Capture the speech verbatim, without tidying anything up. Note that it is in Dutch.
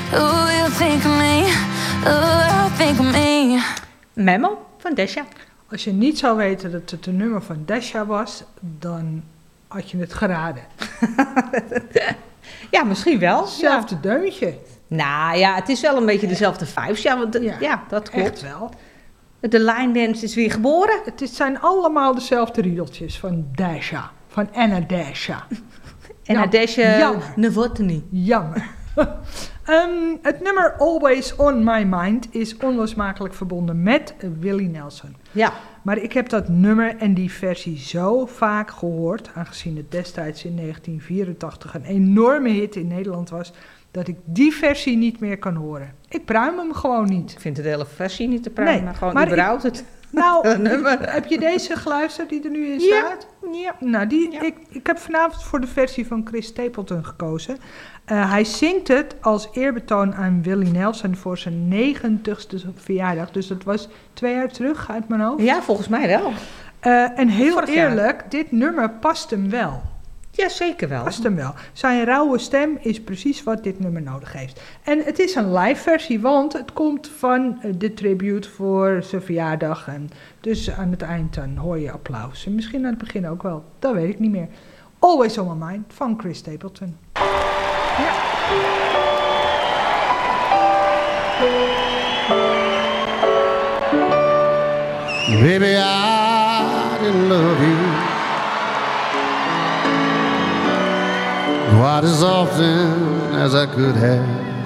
Ooh, you think of me. Ooh, you think of me. Memo van Desha. Als je niet zou weten dat het een nummer van Desha was, dan had je het geraden. Ja, misschien wel. Hetzelfde Ja. deuntje. Nou ja, het is wel een beetje dezelfde vibes. Ja, want, ja. ja, dat klopt. Echt wel. De line dance is weer geboren. Het is, zijn allemaal dezelfde riedeltjes van Desha. Van Anna Desha. En Ja, ja, Desha jammer. Novotny. Jammer. um, het nummer Always On My Mind is onlosmakelijk verbonden met Willie Nelson. Ja. Maar ik heb dat nummer en die versie zo vaak gehoord, aangezien het destijds in negentien vierentachtig een enorme hit in Nederland was, dat ik die versie niet meer kan horen. Ik pruim hem gewoon niet. Ik vind de hele versie niet te pruimen, Nee, maar gewoon maar überhaupt ik- het. Nou, nummer. heb je deze geluisterd die er nu in Ja. staat? Ja. Nou, die, Ja. ik, ik heb vanavond voor de versie van Chris Stapleton gekozen. Uh, hij zingt het als eerbetoon aan Willie Nelson voor zijn negentigste verjaardag. Dus dat was twee jaar terug uit mijn hoofd. Ja, volgens mij wel. Uh, en heel Vorig jaar. eerlijk, dit nummer past hem wel. Ja, zeker wel. Past hem wel. Zijn rauwe stem is precies wat dit nummer nodig heeft. En het is een live versie, want het komt van uh, de tribute voor zijn verjaardag. En dus aan het eind dan hoor je applaus. En misschien aan het begin ook wel. Dat weet ik niet meer. Always On My Mind van Chris Stapleton. Ja. Baby, I didn't love you quite as often as I could have.